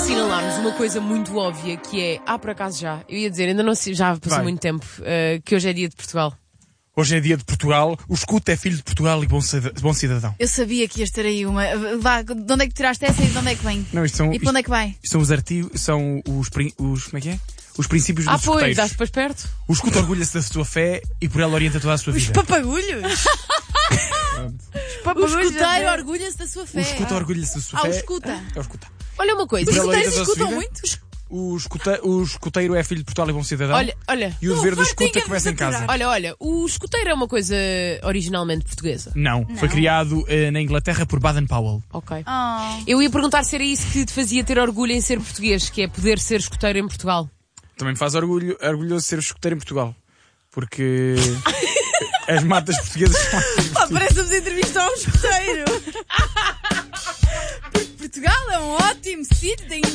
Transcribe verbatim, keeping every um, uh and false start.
assinalámos uma coisa muito óbvia, que é, ah, por acaso já, eu ia dizer, ainda não sei, já passou Vai. muito tempo, uh, que hoje é dia de Portugal. Hoje é dia de Portugal, o escuto é filho de Portugal e bom, cida- bom cidadão. Eu sabia que ias ter aí uma. Vá, de onde é que tiraste essa e de onde é que vem? Não, isto são, E para onde é que vai? isto são os artigos, são os, prin- os, como é que é? Os princípios Ah, dos pois, escuteiros. dás depois perto? O escuto orgulha-se da sua fé e por ela orienta toda a sua Os vida. papagulhos? O escuteiro orgulha-se da sua fé. O escuto orgulha-se da sua Ah, fé. o escuta. É o escuta. Olha uma coisa, Os Os escuteiros escuteiros escutam vida? muito? O, escuta, o escuteiro é filho de Portugal e bom cidadão. olha, olha, E o Não, dever do fartinha escuta de começa em casa. saturar. olha, olha, o escuteiro é uma coisa originalmente portuguesa. Não, foi criado eh, na Inglaterra por Baden-Powell. Ok. Oh. Eu ia perguntar se era isso que te fazia ter orgulho em ser português, que é poder ser escuteiro em Portugal. Também me faz orgulho, orgulhoso ser escuteiro em Portugal. Porque as matas portuguesas são Pá, parece-nos entrevista a um escuteiro. Porque Portugal é um ótimo sítio, tem